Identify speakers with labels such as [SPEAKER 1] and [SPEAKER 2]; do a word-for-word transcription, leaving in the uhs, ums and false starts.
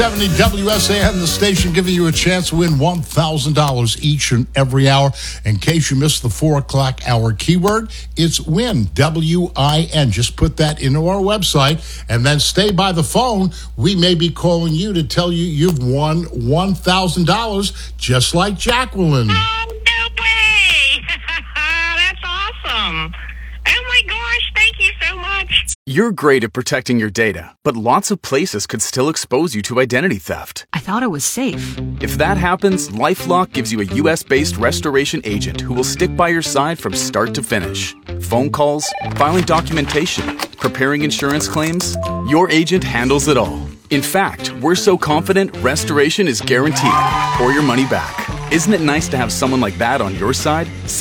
[SPEAKER 1] seventy W S A N, the station giving you a chance to win one thousand dollars each and every hour. In case you missed the four o'clock hour keyword, it's WIN, W I N. Just put that into our website and then stay by the phone. We may be calling you to tell you you've won one thousand dollars, just like Jacqueline.
[SPEAKER 2] Oh, no way! That's awesome. Oh, my gosh, thank you so much.
[SPEAKER 3] You're great at protecting your data, but lots of places could still expose you to identity theft.
[SPEAKER 4] I thought it was safe.
[SPEAKER 3] If that happens, LifeLock gives you a U S-based restoration agent who will stick by your side from start to finish. Phone calls, filing documentation, preparing insurance claims, your agent handles it all. In fact, we're so confident restoration is guaranteed or your money back. Isn't it nice to have someone like that on your side?